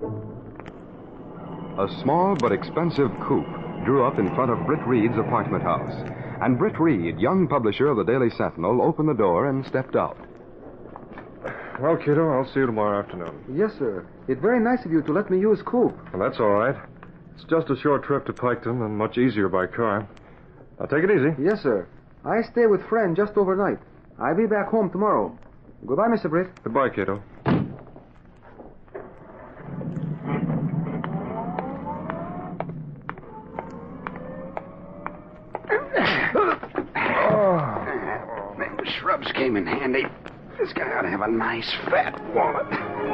A small but expensive coupe drew up in front of Britt Reed's apartment house. And Britt Reed, young publisher of the Daily Sentinel, opened the door and stepped out. Well, kiddo, I'll see you tomorrow afternoon. Yes, sir. It's very nice of you to let me use coupe. Well, that's all right. It's just a short trip to Piketon and much easier by car. Now, take it easy. Yes, sir. I stay with friend just overnight. I'll be back home tomorrow. Goodbye, Mr. Britt. Goodbye, kiddo. The shrubs came in handy. This guy ought to have a nice fat wallet.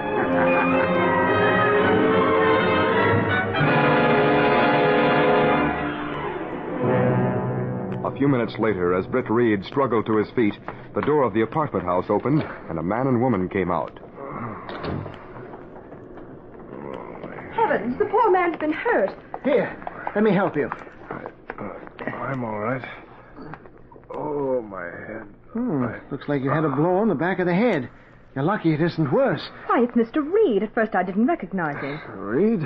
A few minutes later, as Britt Reed struggled to his feet, the door of the apartment house opened, and a man and woman came out. Heavens, the poor man's been hurt. Here, let me help you. I'm all right. Oh, my head. Looks like you had a blow on the back of the head. You're lucky it isn't worse. Why, it's Mr. Reed. At first I didn't recognize him. Reed?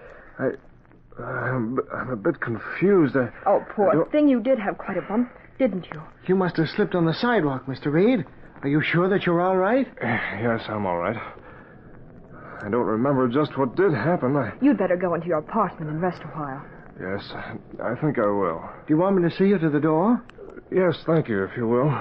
I'm a bit confused. Oh, poor thing, you did have quite a bump, didn't you? You must have slipped on the sidewalk, Mr. Reed. Are you sure that you're all right? Yes, I'm all right. I don't remember just what did happen. You'd better go into your apartment and rest a while. Yes, I think I will. Do you want me to see you to the door? Yes, thank you, if you will.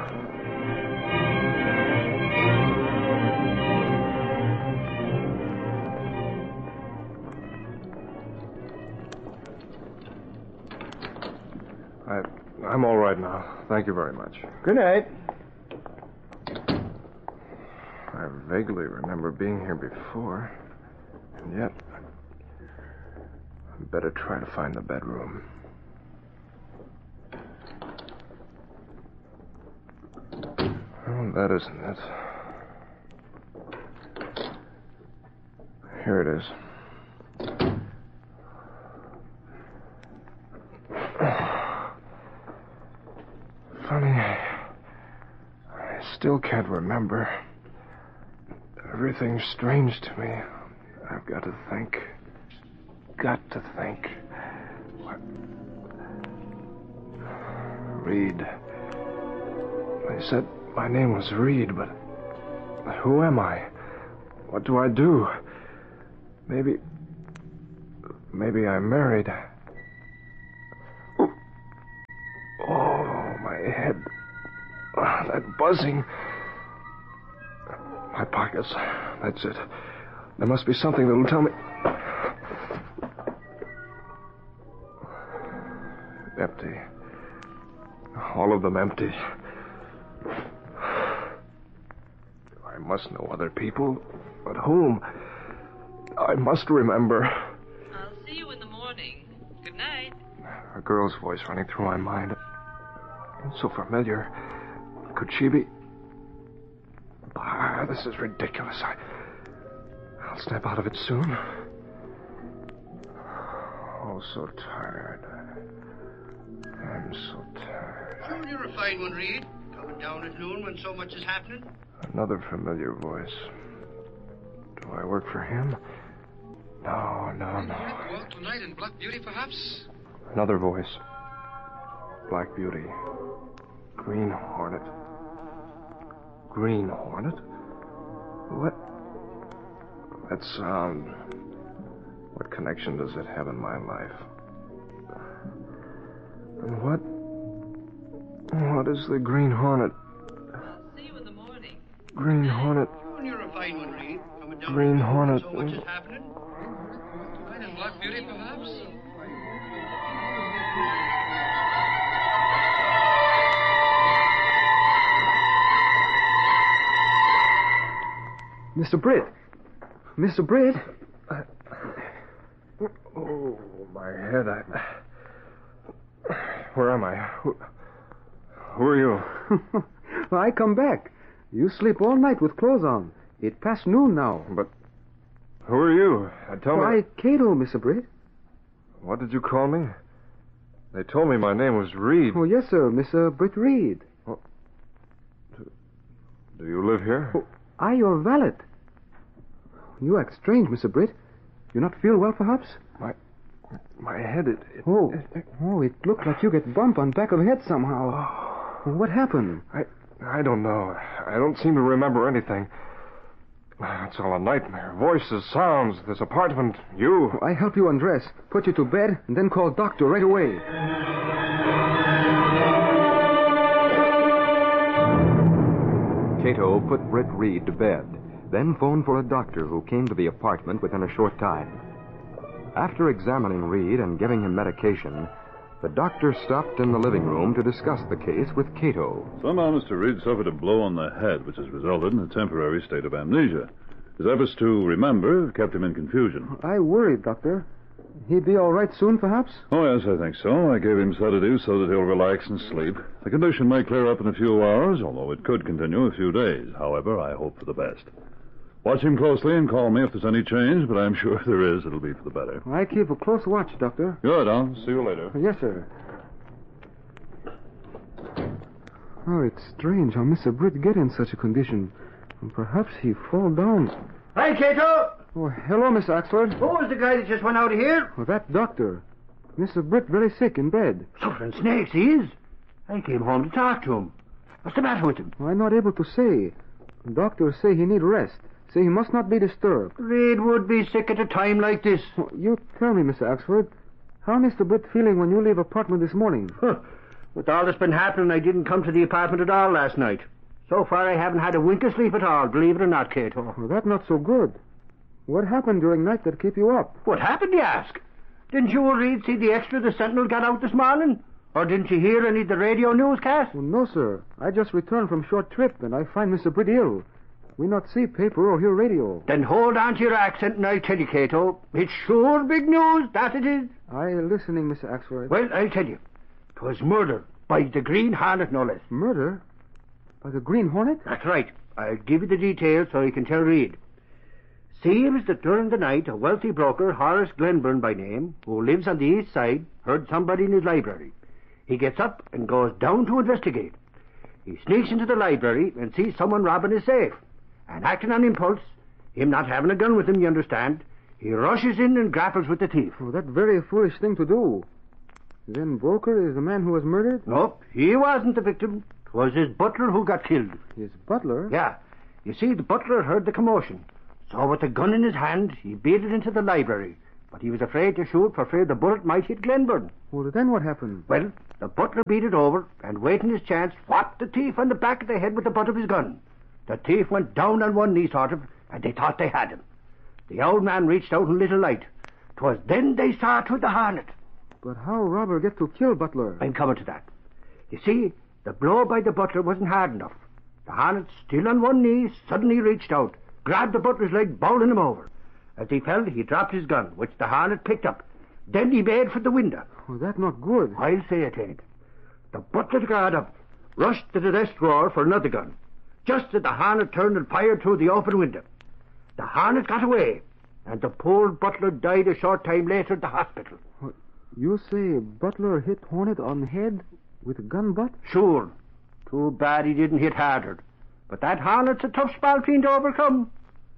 I'm all right now. Thank you very much. Good night. I vaguely remember being here before, and yet I'd better try to find the bedroom. Oh, that isn't it. Here it is. Funny, I still can't remember. Everything's strange to me. I've got to think. Got to think. What? Reed. They said my name was Reed, but who am I? What do I do? Maybe I'm married. Oh, my head. That buzzing. My pockets. That's it. There must be something that'll tell me. Empty. All of them empty. I must know other people. But whom? I must remember. I'll see you in the morning. Good night. A girl's voice running through my mind. So familiar. Could she be? This is ridiculous. I'll snap out of it soon. Oh, so tired. I'm so tired. Sure, you're a fine one, Reed. Coming down at noon when so much is happening. Another familiar voice. Do I work for him? No. Walk tonight in Black Beauty, perhaps? Another voice. Black Beauty. Green Hornet. Green Hornet? What? That sound. What connection does it have in my life? And what is the Green Hornet? I'll see you in the morning. Green Hornet. Sure, you're a fine one, Reed. Coming down Green at noon Hornet. when so much is happening. Tonight in Black Beauty, perhaps? Mr. Britt. Mr. Britt. Oh, my head. Where am I? Who are you? I come back. You sleep all night with clothes on. It's past noon now. But who are you? Tell me. Why, Cato, Mr. Britt. What did you call me? They told me my name was Reed. Oh, yes, sir. Mr. Britt Reed. Oh. Do you live here? Oh, I your valet. You act strange, Mr. Britt. You not feel well, perhaps? My head, it It looked like you get bumped on back of the head somehow. What happened? I don't know. I don't seem to remember anything. It's all a nightmare. Voices, sounds, this apartment, you. I help you undress, put you to bed, and then call doctor right away. Cato put Britt Reed to bed, then phoned for a doctor who came to the apartment within a short time. After examining Reed and giving him medication, the doctor stopped in the living room to discuss the case with Cato. Somehow Mr. Reed suffered a blow on the head, which has resulted in a temporary state of amnesia. His efforts to remember have kept him in confusion. I worried, Doctor. He'd be all right soon, perhaps? Oh, yes, I think so. I gave him sedatives so that he'll relax and sleep. The condition may clear up in a few hours, although it could continue a few days. However, I hope for the best. Watch him closely and call me if there's any change, but I'm sure if there is, it'll be for the better. I keep a close watch, Doctor. Good. I'll see you later. Yes, sir. Oh, it's strange how Mr. Britt get in such a condition. Perhaps he fall down. Hi, Cato! Oh, hello, Miss Axford. Who was the guy that just went out of here? Oh, that doctor. Mr. Britt very sick in bed. Suffering snakes, he is. I came home to talk to him. What's the matter with him? I'm not able to say. Doctors say he need rest. Say he must not be disturbed. Reed would be sick at a time like this. Oh, you tell me, Mr. Axford, how Mr. Britt feeling when you leave apartment this morning? With all that's been happening, I didn't come to the apartment at all last night. So far, I haven't had a wink of sleep at all, believe it or not, Cato. Well, that's not so good. What happened during night that keep you up? What happened, you ask? Didn't you or Reed see the extra the Sentinel got out this morning? Or didn't you hear any of the radio newscast? Well, no, sir. I just returned from short trip, and I find Mr. Britt ill. We not see paper or hear radio. Then hold on to your accent and I'll tell you, Cato. It's sure big news, that it is. I listening, Mr. Axford. Well, I'll tell you. 'Twas murder by the Green Hornet, no less. Murder? By the Green Hornet? That's right. I'll give you the details so you can tell Reed. Seems that during the night, a wealthy broker, Horace Glenburn by name, who lives on the east side, heard somebody in his library. He gets up and goes down to investigate. He sneaks into the library and sees someone robbing his safe. And acting on impulse, him not having a gun with him, you understand, he rushes in and grapples with the thief. Oh, that very foolish thing to do. Then Broker is the man who was murdered? Nope, he wasn't the victim. 'Twas his butler who got killed. His butler? Yeah. You see, the butler heard the commotion. So with the gun in his hand, he beat it into the library. But he was afraid to shoot for fear the bullet might hit Glenburn. Well, then what happened? Well, the butler beat it over and, waiting his chance, whacked the thief on the back of the head with the butt of his gun. The thief went down on one knee, sort of, and they thought they had him. The old man reached out and lit a light. 'Twas then they saw 'twas the Hornet. But how robber get to kill Butler? I'm coming to that. You see, the blow by the butler wasn't hard enough. The Hornet, still on one knee, suddenly reached out, grabbed the butler's leg, bowling him over. As he fell, he dropped his gun, which the Hornet picked up. Then he made for the window. Oh, that's not good. I'll say it ain't. The butler got up, rushed to the desk drawer for another gun. Just as the Hornet turned and fired through the open window. The Hornet got away, and the poor butler died a short time later at the hospital. You say Butler hit Hornet on the head with a gun butt? Sure. Too bad he didn't hit harder. But that Hornet's a tough spalpeen to overcome.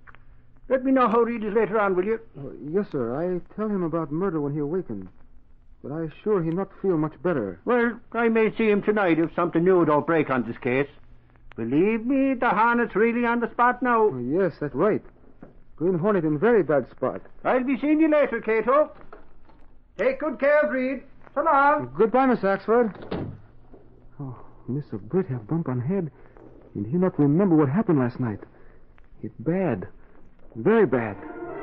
Let me know how Reed is later on, will you? Yes, sir. I tell him about murder when he awakened. But I sure he not feel much better. Well, I may see him tonight if something new don't break on this case. Believe me, the Hornet's really on the spot now. Oh, yes, that's right. Green Hornet in very bad spot. I'll be seeing you later, Cato. Take good care of Reed. So long. Goodbye, Miss Axford. Oh, Mr. Britt have bump on head, and he not remember what happened last night. It's bad. Very bad.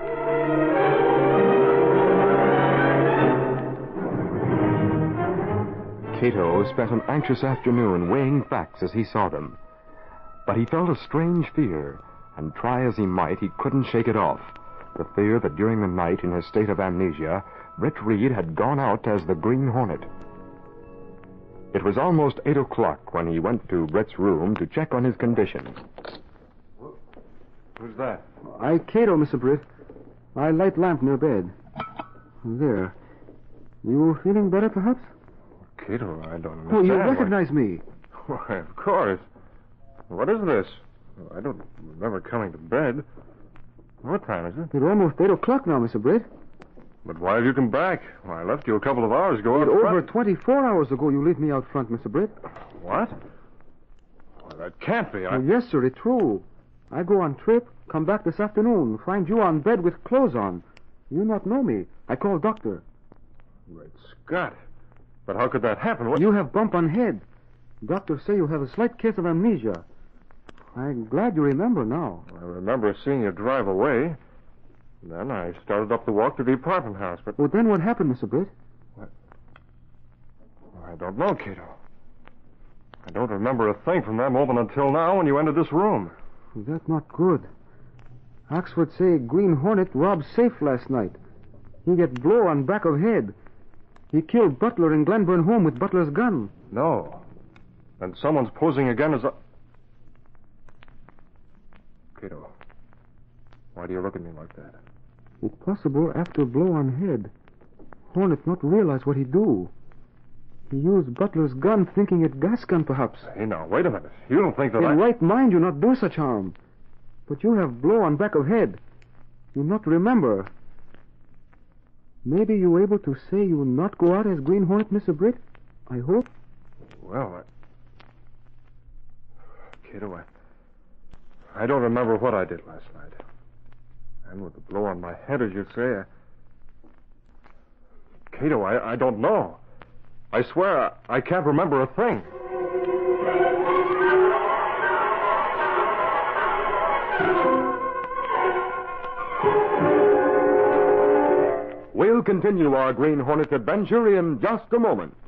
Cato spent an anxious afternoon weighing facts as he saw them. But he felt a strange fear, and try as he might, he couldn't shake it off. The fear that during the night, in his state of amnesia, Britt Reed had gone out as the Green Hornet. It was almost 8 o'clock when he went to Britt's room to check on his condition. Who's that? I Cato, Mr. Britt. I light lamp near bed. There. You feeling better, perhaps? Cato, I don't understand. Oh, you recognize me. Why, of course. What is this? I don't remember coming to bed. What time is it? It's almost 8 o'clock now, Mr. Britt. But why have you come back? Well, I left you a couple of hours ago. It's over 24 hours ago you left me out front, Mr. Britt. What? Well, that can't be. Oh, yes, sir, it's true. I go on trip, come back this afternoon, find you on bed with clothes on. You not know me. I call doctor. Great Scott. But how could that happen? What? You have bump on head. Doctor say you have a slight case of amnesia. I'm glad you remember now. I remember seeing you drive away. Then I started up the walk to the apartment house, but... Well, then what happened, Mr. Britt? What? I don't know, Cato. I don't remember a thing from that moment until now when you entered this room. That's not good. Oxford say Green Hornet robbed safe last night. He get blow on back of head. He killed Butler in Glenburn home with Butler's gun. No. And someone's posing again as a... Cato, why do you look at me like that? It's possible after blow on head, Hornet not realize what he do. He used Butler's gun thinking it gas gun, perhaps. Hey, now, wait a minute. You don't think that In right mind, you not do such harm. But you have blow on back of head. You not remember. Maybe you able to say you not go out as Green Hornet, Mr. Britt? I hope. Well, Cato, I don't remember what I did last night. And with the blow on my head, as you say, Cato, I don't know. I swear I can't remember a thing. We'll continue our Green Hornet adventure in just a moment.